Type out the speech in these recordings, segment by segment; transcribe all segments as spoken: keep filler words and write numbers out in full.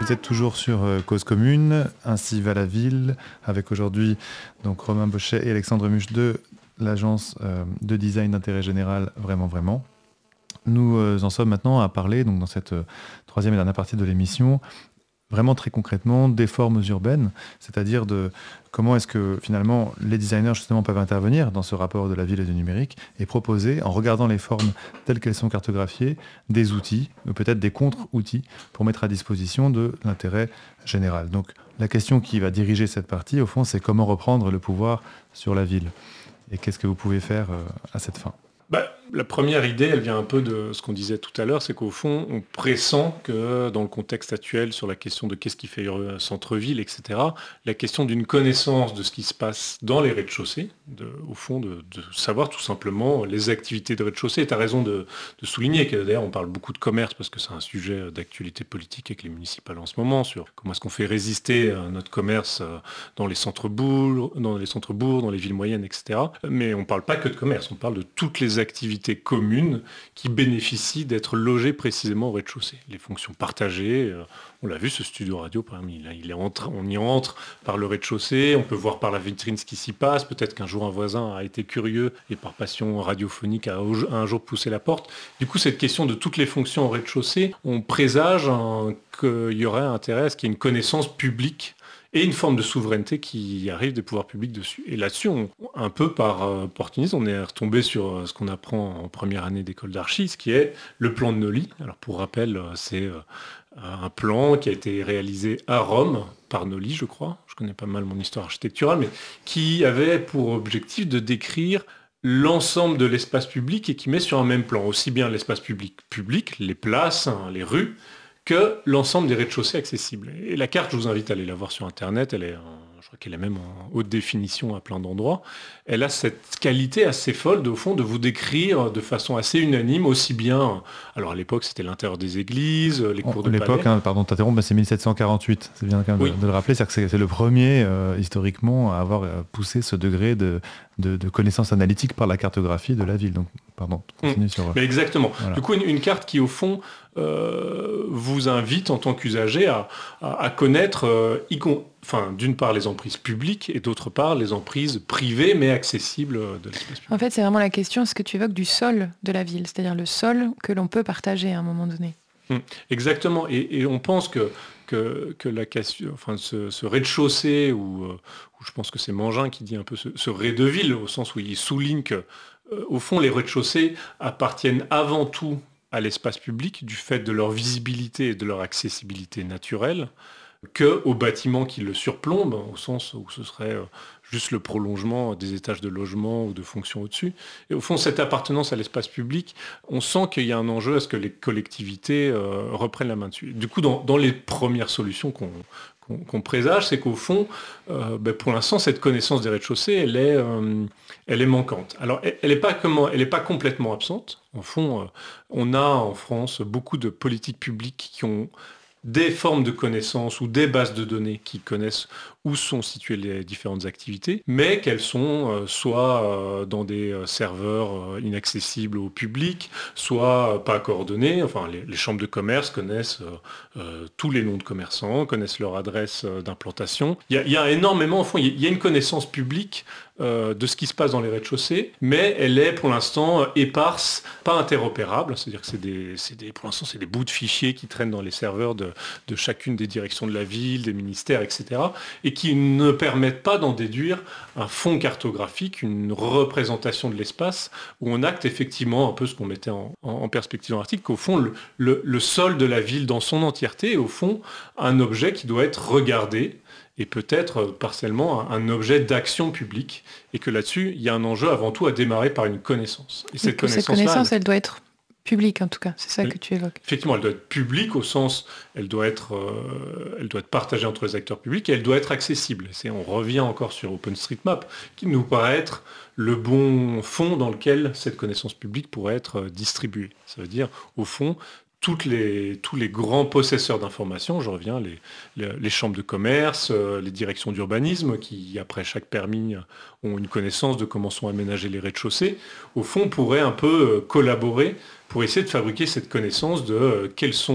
Vous êtes toujours sur euh, Cause Commune, Ainsi va la ville, avec aujourd'hui donc Romain Bochet et Alexandre Muche de l'agence euh, de design d'intérêt général Vraiment Vraiment. Nous euh, en sommes maintenant à parler, donc dans cette euh, troisième et dernière partie de l'émission, vraiment très concrètement des formes urbaines, c'est-à-dire de comment est-ce que finalement les designers justement peuvent intervenir dans ce rapport de la ville et du numérique et proposer, en regardant les formes telles qu'elles sont cartographiées, des outils, ou peut-être des contre-outils pour mettre à disposition de l'intérêt général. Donc la question qui va diriger cette partie, au fond, c'est comment reprendre le pouvoir sur la ville. Et qu'est-ce que vous pouvez faire euh, à cette fin ? Bah, la première idée, elle vient un peu de ce qu'on disait tout à l'heure, c'est qu'au fond, on pressent que dans le contexte actuel, sur la question de qu'est-ce qui fait un centre-ville, et cetera, la question d'une connaissance de ce qui se passe dans les rez-de-chaussée, de, au fond, de, de savoir tout simplement les activités de rez-de-chaussée. Tu as raison de, de souligner que d'ailleurs, on parle beaucoup de commerce parce que c'est un sujet d'actualité politique avec les municipales en ce moment, sur comment est-ce qu'on fait résister notre commerce dans les centres-bourgs, dans les centres-bourgs, dans les villes moyennes, et cetera. Mais on ne parle pas que de commerce, on parle de toutes les activités communes qui bénéficient d'être logées précisément au rez-de-chaussée. Les fonctions partagées, euh, on l'a vu, ce studio radio, par exemple, il, il est entre, on y entre par le rez-de-chaussée, on peut voir par la vitrine ce qui s'y passe, peut-être qu'un jour un voisin a été curieux et par passion radiophonique a, a un jour poussé la porte. Du coup, cette question de toutes les fonctions au rez-de-chaussée, on présage hein, qu'il y aurait intérêt à ce qu'il y ait une connaissance publique et une forme de souveraineté qui arrive des pouvoirs publics dessus. Et là-dessus, on, un peu par euh, opportunisme, on est retombé sur euh, ce qu'on apprend en première année d'école d'archi, ce qui est le plan de Nolly. Alors pour rappel, euh, c'est euh, un plan qui a été réalisé à Rome par Nolly, je crois. Je connais pas mal mon histoire architecturale, mais qui avait pour objectif de décrire l'ensemble de l'espace public et qui met sur un même plan aussi bien l'espace public public, les places, hein, les rues, que l'ensemble des rez-de-chaussée accessibles. Et la carte, je vous invite à aller la voir sur Internet, elle est, en, je crois qu'elle est même en haute définition à plein d'endroits. Elle a cette qualité assez folle, de, au fond, de vous décrire de façon assez unanime, aussi bien, alors à l'époque c'était l'intérieur des églises, les cours de palais. L'époque, hein, pardon de t'interrompre, c'est mille sept cent quarante-huit, c'est bien quand même oui. de, de le rappeler, c'est-à-dire que c'est, c'est le premier, euh, historiquement, à avoir poussé ce degré de, de, de connaissance analytique par la cartographie de la ville. Donc, pardon, continue mmh. sur... Mais exactement. Voilà. Du coup, une, une carte qui, au fond, Euh, vous invite en tant qu'usager à, à, à connaître, euh, y con... enfin, d'une part les emprises publiques et d'autre part les emprises privées mais accessibles de l'espace public. En fait, c'est vraiment la question, ce que tu évoques, du sol de la ville, c'est-à-dire le sol que l'on peut partager à un moment donné. Mmh, exactement, et, et on pense que, que, que la question, enfin, ce, ce rez-de-chaussée, où, où je pense que c'est Mangin qui dit un peu ce, ce rez de ville, au sens où il souligne que, euh, au fond, les rez-de-chaussée appartiennent avant tout à l'espace public, du fait de leur visibilité et de leur accessibilité naturelle, qu'aux bâtiments qui le surplombent, au sens où ce serait juste le prolongement des étages de logement ou de fonctions au-dessus. Et au fond, cette appartenance à l'espace public, on sent qu'il y a un enjeu à ce que les collectivités euh, reprennent la main dessus. Du coup, dans, dans les premières solutions qu'on qu'on, qu'on présage, c'est qu'au fond, euh, ben pour l'instant, cette connaissance des rez-de-chaussée, elle est, euh, elle est manquante. Alors, elle n'est pas, pas complètement absente. En fond, euh, on a en France beaucoup de politiques publiques qui ont des formes de connaissances ou des bases de données qui connaissent où sont situées les différentes activités, mais qu'elles sont euh, soit euh, dans des euh, serveurs euh, inaccessibles au public, soit euh, pas coordonnées. Enfin, les, les chambres de commerce connaissent euh, euh, tous les noms de commerçants, connaissent leur adresse euh, d'implantation. Il y a, il y a énormément, au fond, il y a une connaissance publique euh, de ce qui se passe dans les rez-de-chaussée, mais elle est pour l'instant éparse, pas interopérable, c'est-à-dire que c'est des, c'est des, pour l'instant, c'est des bouts de fichiers qui traînent dans les serveurs de, de chacune des directions de la ville, des ministères, et cetera, et qui ne permettent pas d'en déduire un fond cartographique, une représentation de l'espace, où on acte effectivement un peu ce qu'on mettait en, en perspective dans l'article, qu'au fond, le, le, le sol de la ville dans son entièreté est au fond un objet qui doit être regardé, et peut-être partiellement un, un objet d'action publique, et que là-dessus, il y a un enjeu avant tout à démarrer par une connaissance. Et cette connaissance, cette connaissance elle... elle doit être publique en tout cas, c'est ça elle, que tu évoques. Effectivement, elle doit être publique au sens, elle doit être, euh, elle doit être partagée entre les acteurs publics et elle doit être accessible. C'est, on revient encore sur OpenStreetMap, qui nous paraît être le bon fond dans lequel cette connaissance publique pourrait être distribuée. Ça veut dire, au fond, toutes les, tous les grands possesseurs d'informations, je reviens, les, les, les chambres de commerce, euh, les directions d'urbanisme, qui, après chaque permis, ont une connaissance de comment sont aménagés les rez-de-chaussée, au fond, pourraient un peu euh, collaborer pour essayer de fabriquer cette connaissance de euh, quels sont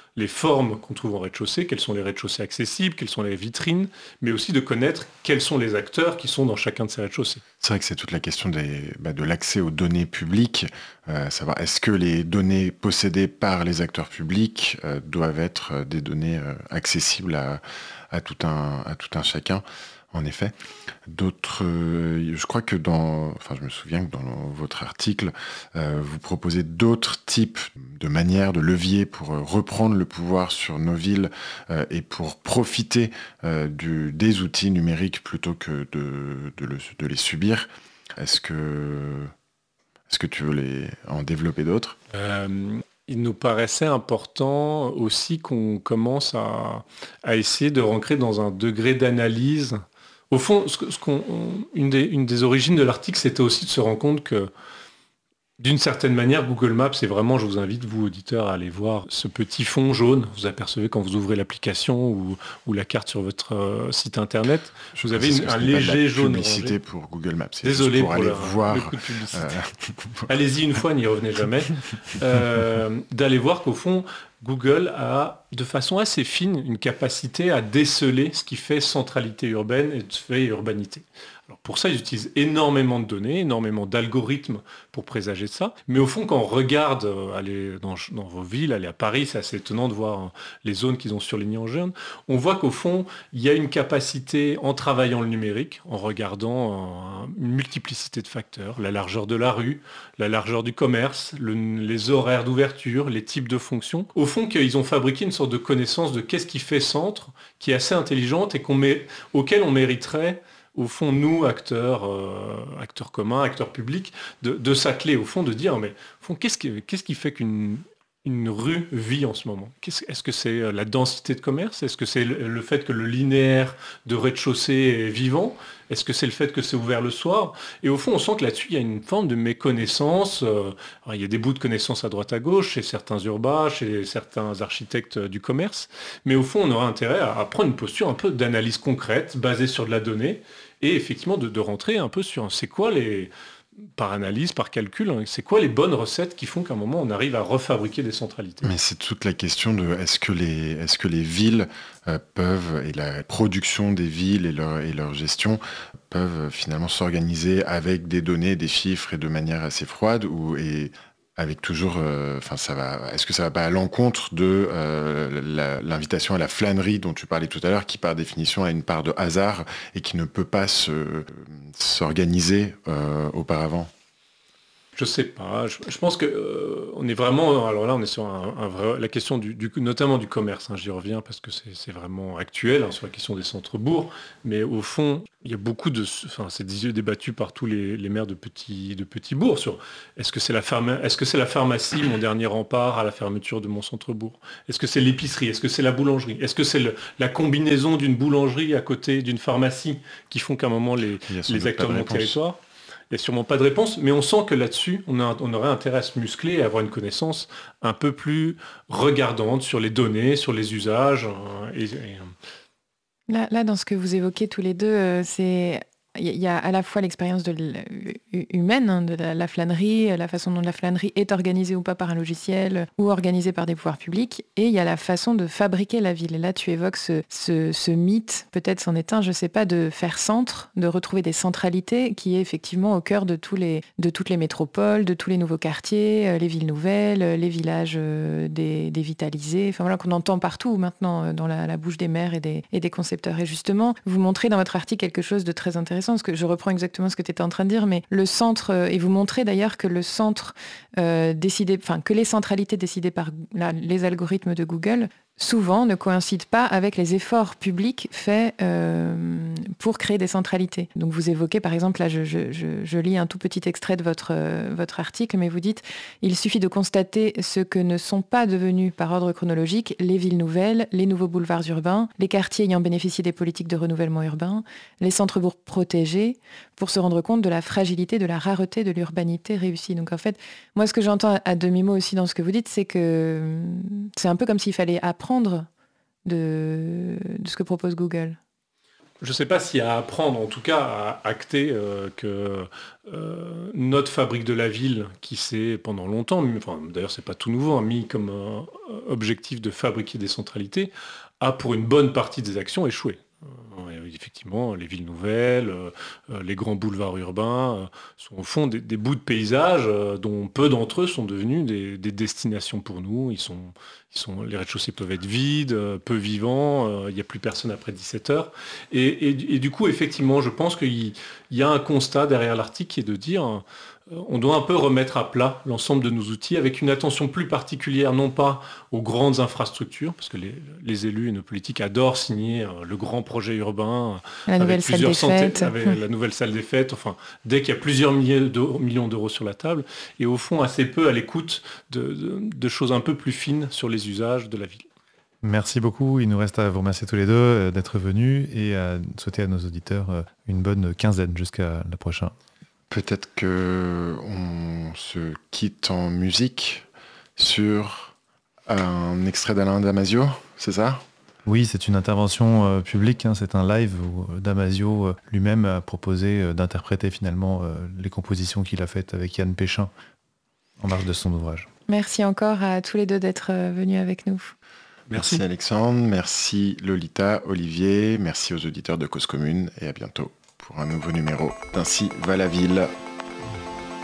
les formes qu'on trouve en rez-de-chaussée, quels sont les rez-de-chaussée accessibles, quelles sont les vitrines, mais aussi de connaître quels sont les acteurs qui sont dans chacun de ces rez-de-chaussée. C'est vrai que c'est toute la question des, bah, de l'accès aux données publiques, euh, savoir est-ce que les données possédées par les acteurs publics euh, doivent être des données euh, accessibles à, à, tout un, à tout un chacun. En effet, d'autres, euh, je crois que dans, enfin, je me souviens que dans votre article, euh, vous proposez d'autres types de manières, de leviers pour euh, reprendre le pouvoir sur nos villes euh, et pour profiter euh, du, des outils numériques plutôt que de, de, le, de les subir. Est-ce que, est-ce que tu veux les, en développer d'autres ? euh... Il nous paraissait important aussi qu'on commence à, à essayer de rentrer dans un degré d'analyse. Au fond, ce, ce qu'on, une, des, une des origines de l'article, c'était aussi de se rendre compte que, d'une certaine manière, Google Maps, c'est vraiment, je vous invite, vous, auditeurs, à aller voir ce petit fond jaune. Vous apercevez quand vous ouvrez l'application ou, ou la carte sur votre euh, site internet, je vous avez une, un léger jaune. Publicité pour Google Maps. C'est Désolé pour, pour aller le, voir. le coup de publicité. Euh... Allez-y une fois, n'y revenez jamais. Euh, d'aller voir qu'au fond, Google a, de façon assez fine, une capacité à déceler ce qui fait centralité urbaine et ce qui fait urbanité. Alors pour ça, ils utilisent énormément de données, énormément d'algorithmes pour présager de ça. Mais au fond, quand on regarde, euh, aller dans, dans vos villes, aller à Paris, c'est assez étonnant de voir hein, les zones qu'ils ont surlignées en jaune. On voit qu'au fond, il y a une capacité, en travaillant le numérique, en regardant euh, une multiplicité de facteurs, la largeur de la rue, la largeur du commerce, le, les horaires d'ouverture, les types de fonctions. Au fond, qu'ils ont fabriqué une sorte de connaissance de qu'est-ce qui fait centre, qui est assez intelligente et qu'on met, auquel on mériterait au fond, nous, acteurs, euh, acteurs communs, acteurs publics, de, de s'atteler, au fond, de dire, mais au fond, qu'est-ce qui, qu'est-ce qui fait qu'une une rue vit en ce moment ? Qu'est-ce, Est-ce que c'est la densité de commerce ? Est-ce que c'est le, le fait que le linéaire de rez-de-chaussée est vivant ? Est-ce que c'est le fait que c'est ouvert le soir ? Et au fond, on sent que là-dessus, il y a une forme de méconnaissance. Euh, alors, il y a des bouts de connaissances à droite à gauche, chez certains urbains, chez certains architectes du commerce. Mais au fond, on aura intérêt à, à prendre une posture un peu d'analyse concrète, basée sur de la donnée, et effectivement de, de rentrer un peu sur c'est quoi les, par analyse, par calcul, hein, c'est quoi les bonnes recettes qui font qu'à un moment on arrive à refabriquer des centralités. Mais c'est toute la question de est-ce que les, est-ce que les villes euh, peuvent, et la production des villes et leur, et leur gestion peuvent finalement s'organiser avec des données, des chiffres et de manière assez froide ou et avec toujours, enfin euh, ça va. Est-ce que ça va pas à l'encontre de euh, la, l'invitation à la flânerie dont tu parlais tout à l'heure, qui par définition a une part de hasard et qui ne peut pas se, s'organiser euh, auparavant ? Je sais pas. Je, je pense que euh, on est vraiment. Alors là, on est sur un, un vrai, la question du, du, notamment du commerce. Hein, j'y reviens parce que c'est, c'est vraiment actuel hein, sur la question des centres-bourgs. Mais au fond, il y a beaucoup de. Enfin, c'est débattu par tous les, les maires de petits, de petits bourgs sur. Est-ce que c'est la pharma, est-ce que c'est la pharmacie, mon dernier rempart à la fermeture de mon centre-bourg ? Est-ce que c'est l'épicerie ? Est-ce que c'est la boulangerie ? Est-ce que c'est le, la combinaison d'une boulangerie à côté d'une pharmacie qui font qu'à un moment les, les acteurs de mon territoire ? Il n'y a sûrement pas de réponse, mais on sent que là-dessus, on, a, on aurait intérêt à se muscler et à avoir une connaissance un peu plus regardante sur les données, sur les usages. Euh, et, et... Là, là, dans ce que vous évoquez tous les deux, euh, c'est... Il y a à la fois l'expérience de humaine, hein, de la, la flânerie, la façon dont la flânerie est organisée ou pas par un logiciel, ou organisée par des pouvoirs publics, et il y a la façon de fabriquer la ville. Et là, tu évoques ce, ce, ce mythe, peut-être c'en est un, je ne sais pas, de faire centre, de retrouver des centralités, qui est effectivement au cœur de, tous les, de toutes les métropoles, de tous les nouveaux quartiers, les villes nouvelles, les villages des, dévitalisés, enfin voilà, qu'on entend partout maintenant dans la, la bouche des maires et des, et des concepteurs. Et justement, vous montrez dans votre article quelque chose de très intéressant, parce que je reprends exactement ce que tu étais en train de dire, mais le centre, et vous montrez d'ailleurs que le centre euh, décidé, enfin que les centralités décidées par là, les algorithmes de Google souvent ne coïncident pas avec les efforts publics faits euh, pour créer des centralités. Donc vous évoquez par exemple, là je, je, je, je lis un tout petit extrait de votre, euh, votre article, mais vous dites « Il suffit de constater ce que ne sont pas devenus par ordre chronologique les villes nouvelles, les nouveaux boulevards urbains, les quartiers ayant bénéficié des politiques de renouvellement urbain, les centres-bourgs protégés, pour se rendre compte de la fragilité, de la rareté de l'urbanité réussie. » Donc en fait, moi ce que j'entends à demi-mot aussi dans ce que vous dites, c'est que c'est un peu comme s'il fallait apprendre De, de ce que propose Google. Je ne sais pas s'il y a à apprendre, en tout cas à acter euh, que euh, notre fabrique de la ville, qui s'est pendant longtemps, enfin, d'ailleurs c'est pas tout nouveau, hein, mis comme, euh, objectif de fabriquer des centralités, a pour une bonne partie des actions échoué. Euh, effectivement, les villes nouvelles, euh, les grands boulevards urbains euh, sont au fond des, des bouts de paysage euh, dont peu d'entre eux sont devenus des, des destinations pour nous. Ils sont, ils sont, les rez-de-chaussée peuvent être vides, euh, peu vivants, euh, il n'y a plus personne après dix-sept heures. Et, et, et du coup, effectivement, je pense qu'il y a un constat derrière l'article qui est de dire euh, on doit un peu remettre à plat l'ensemble de nos outils avec une attention plus particulière, non pas aux grandes infrastructures, parce que les, les élus et nos politiques adorent signer euh, le grand projet urbain la avec nouvelle plusieurs salle des centaines, fêtes. avec la nouvelle salle des fêtes, enfin, dès qu'il y a plusieurs milliers d'euros, millions d'euros sur la table, et au fond assez peu à l'écoute de, de, de choses un peu plus fines sur les usages de la ville. Merci beaucoup. Il nous reste à vous remercier tous les deux euh, d'être venus et à souhaiter à nos auditeurs euh, une bonne quinzaine jusqu'à la prochaine. Peut-être qu'on se quitte en musique sur un extrait d'Alain Damasio, c'est ça ? Oui, c'est une intervention euh, publique, hein, c'est un live où euh, Damasio euh, lui-même a proposé euh, d'interpréter finalement euh, les compositions qu'il a faites avec Yann Péchin en marge de son ouvrage. Merci encore à tous les deux d'être euh, venus avec nous. Merci. Merci Alexandre, merci Lolita, Olivier, merci aux auditeurs de Cause Commune et à bientôt pour un nouveau numéro d'Ainsi va la ville.